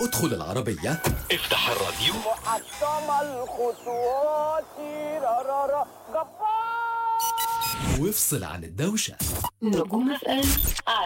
ادخل العربية، افتح الراديو، محطم الخطوات رارارا جبار. وافصل عن الدوشة. نجوم FM